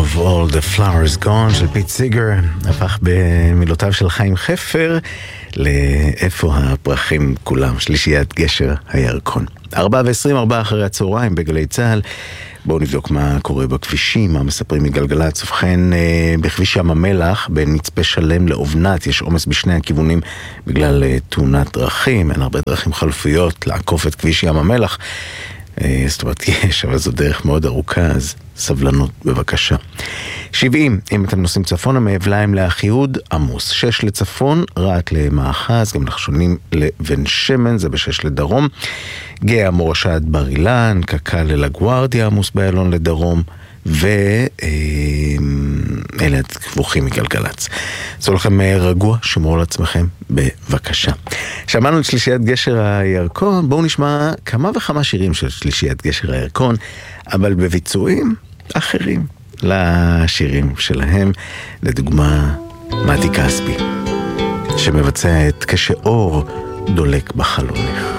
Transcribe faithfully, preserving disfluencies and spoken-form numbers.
of all the flowers gone של פיט סיגר הפך במילותיו של חיים חפר לאיפה הפרחים כולם, שלישיית גשר הירקון. ארבע ועשרים, ארבע אחרי הצהריים בגלי צהל. בואו נבדוק מה קורה בכבישים, מה מספרים מגלגלצ. ובכן, בכביש ים המלח, בין מצפה שלם לאובנת, יש עומס בשני הכיוונים בגלל תאונת דרכים. אין הרבה דרכים חלופיות לעקוף את כביש ים המלח. זאת אומרת, יש, אבל זו דרך מאוד ארוכה, אז סבלנות בבקשה. שבעים, אם אתם נוסעים צפונה, מאבליים לאחיהוד, עמוס. שש לצפון, רעת למאחז, גם נחשונים לבן שמן, זה בשש לדרום. גאה מורשת בר אילן, קקה ללגוארדיה, עמוס באלון לדרום, ואלה כבוכים מגלגלץ. זו לכם רגוע, שמרו לעצמכם בבקשה. שמענו את שלישיית גשר הירקון, בואו נשמע כמה וכמה שירים של שלישיית גשר הירקון, אבל בביצועים אחרים לשירים שלהם. לדוגמה, מתי כספי, שמבצע את כשאור דולק בחלונך.